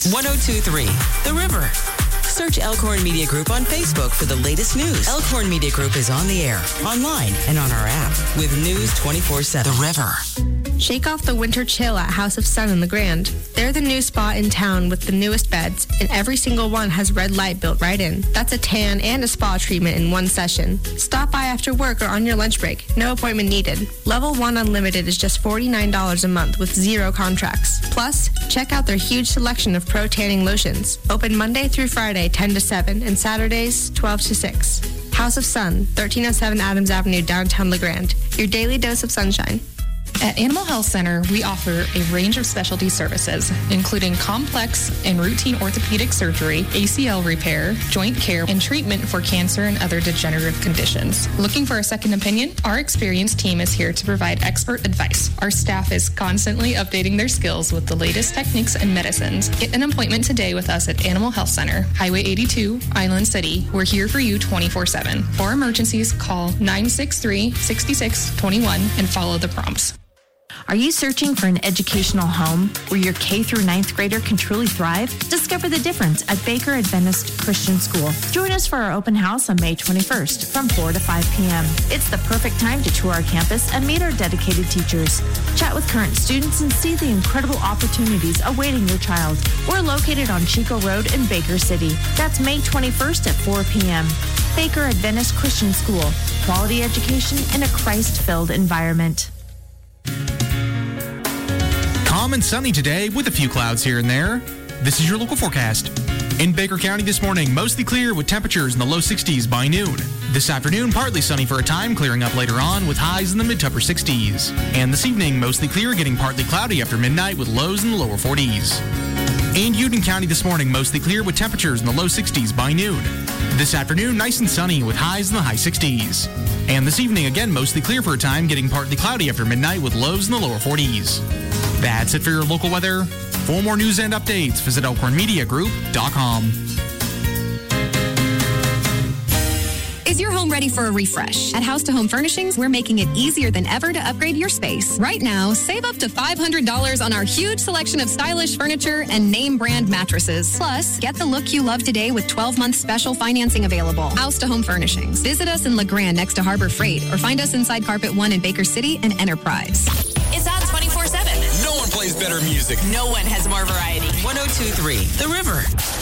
1023 The River. Search Elkhorn Media Group on Facebook for the latest news. Elkhorn Media Group is on the air, online, and on our app with news 24/7. The River. Shake off the winter chill at House of Sun in LeGrand. They're the new spot in town with the newest beds, and every single one has red light built right in. That's a tan and a spa treatment in one session. Stop by after work or on your lunch break. No appointment needed. Level 1 Unlimited is just $49 a month with 0 contracts. Plus, check out their huge selection of pro tanning lotions. Open Monday through Friday, 10 to 7, and Saturdays, 12 to 6. House of Sun, 1307 Adams Avenue, downtown LeGrand. Your daily dose of sunshine. At Animal Health Center, we offer a range of specialty services, including complex and routine orthopedic surgery, ACL repair, joint care, and treatment for cancer and other degenerative conditions. Looking for a second opinion? Our experienced team is here to provide expert advice. Our staff is constantly updating their skills with the latest techniques and medicines. Get an appointment today with us at Animal Health Center, Highway 82, Island City. We're here for you 24/7. For emergencies, call 963-6621 and follow the prompts. Are you searching for an educational home where your K through 9th grader can truly thrive? Discover the difference at Baker Adventist Christian School. Join us for our open house on May 21st from 4 to 5 p.m. It's the perfect time to tour our campus and meet our dedicated teachers. Chat with current students and see the incredible opportunities awaiting your child. We're located on Chico Road in Baker City. That's May 21st at 4 p.m. Baker Adventist Christian School. Quality education in a Christ-filled environment. Calm and sunny today with a few clouds here and there. This is your local forecast. In Baker County this morning, mostly clear with temperatures in the low 60s by noon. This afternoon, partly sunny for a time, clearing up later on with highs in the mid-to upper 60s. And this evening, mostly clear, getting partly cloudy after midnight with lows in the lower 40s. In Union County this morning, mostly clear with temperatures in the low 60s by noon. This afternoon, nice and sunny with highs in the high 60s. And this evening, again, mostly clear for a time, getting partly cloudy after midnight with lows in the lower 40s. That's it for your local weather. For more news and updates, visit elkhornmediagroup.com. Is your home ready for a refresh? At House to Home Furnishings, we're making it easier than ever to upgrade your space. Right now, save up to $500 on our huge selection of stylish furniture and name brand mattresses. Plus, get the look you love today with 12-month special financing available. House to Home Furnishings. Visit us in LeGrand next to Harbor Freight or find us inside Carpet One in Baker City and Enterprise. It's on 24/7. No one plays better music. No one has more variety. 1023 The River.